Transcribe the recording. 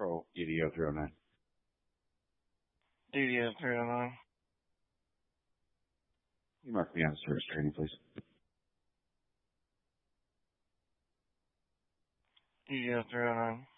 Pro EDO 309. DDO 309. You mark me on service training, please. DDO 309.